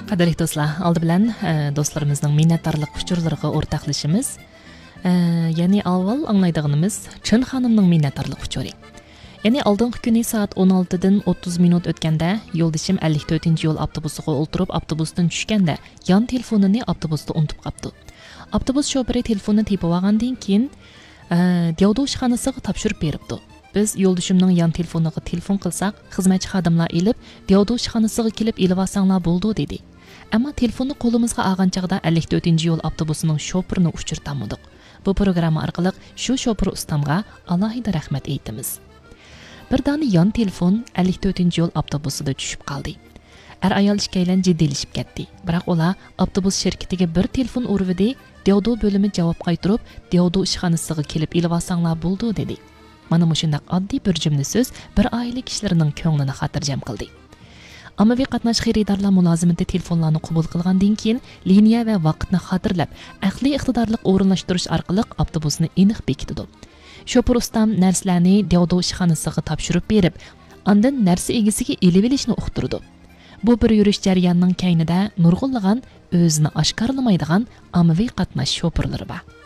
Qadrli do'stlar, oldi bilan do'stlarimizning minnatdorlik uchurlariga o'rtoqlashimiz. Ya'ni avval anglaydiganimiz Chin xonimning minnatdorlik uchuri. Ya'ni oldingi kuni soat 16 dan 30 minut o'tganda yo'ldishim 54-yo'l avtobusiga o'ltirib avtobusdan tushganda yon telefonini avtobusda unutib qoldi. Avtobus shoferi telefonni tepib olgandan keyin Devdu ishxonasiga topshirib beribdi. Biz yo'ldishimning yon telefoniga telefon qilsak, xizmatchi xodimlar elib, Devdu ishxonasiga kelib elib olsanglar bo'ldi dedi. Ammo telefonni qo'limizga olgan chaqda 54-yo'l avtobusining shoferini uchirtamadik. Bu programma orqali shu shofer ustamga alohida rahmat aytamiz. Bir dona yon telefon 54-yo'l avtobusida tushib qoldi. Ayol ikkalan jiddiylasib ketdi. Biroq ular avtobus shirkatiga bir telefon urvidi, Devdu bo'limi javob qaytarib, Devdu ishxonasiga kelib elib olsanglar bo'ldi dedi. Mana shunday oddiy bir jumla so'z bir oila kishilarining ko'nglini xotirjam qildi. Ommaviy qatnash xaridorlar mulozimati telefonlarni qabul qilgandan keyin liniya va vaqtni xotirlab, aqliy iqtidorli o'rinlashtirish orqali avtobusni aniq bekitdi. Shofer ustam narsalarni Devdu ishxonasiga topshirib berib, ondan narsa egasiga elib olishni uqtirdi. Bu bir yurish jarayonining kaynida nurg'unlagan o'zini oshkorlamaydigan ommaviy qatnash shoferlari bor.